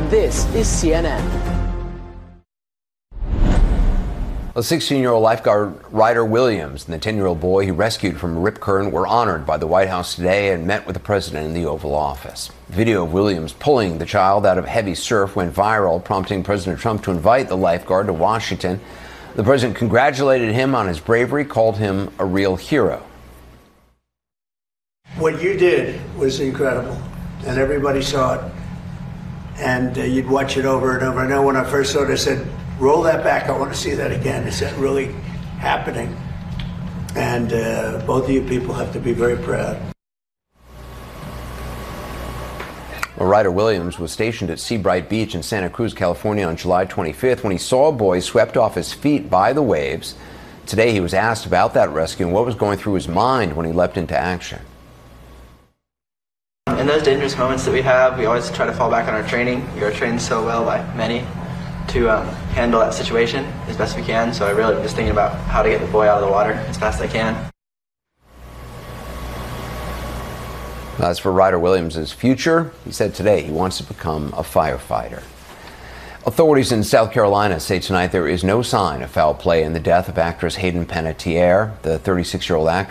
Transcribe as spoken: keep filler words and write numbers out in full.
and this is C N N. A sixteen-year-old lifeguard Ryder Williams and the ten-year-old boy he rescued from Rip Current were honored by the White House today and met with the president in the Oval Office. Video of Williams pulling the child out of heavy surf went viral, prompting President Trump to invite the lifeguard to Washington. The president congratulated him on his bravery, called him a real hero. What you did was incredible, and everybody saw it, and uh, you'd watch it over and over. I know when I first saw it, I said, roll that back, I want to see that again. Is that really happening? And uh, both of you people have to be very proud. Well, Ryder Williams was stationed at Seabright Beach in Santa Cruz, California on July twenty-fifth when he saw a boy swept off his feet by the waves. Today he was asked about that rescue and what was going through his mind when he leapt into action. In those dangerous moments that we have, we always try to fall back on our training. We are trained so well by many to um, handle that situation as best we can. So I really am just thinking about how to get the boy out of the water as fast as I can. As for Ryder Williams' future, he said today he wants to become a firefighter. Authorities in South Carolina say tonight there is no sign of foul play in the death of actress Hayden Panettiere. The thirty-six-year-old actress